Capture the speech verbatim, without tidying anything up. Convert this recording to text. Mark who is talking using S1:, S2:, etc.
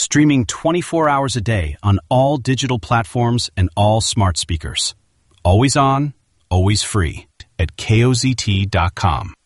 S1: Streaming twenty-four hours a day on all digital platforms and all smart speakers. Always on, always free at K O Z T dot com.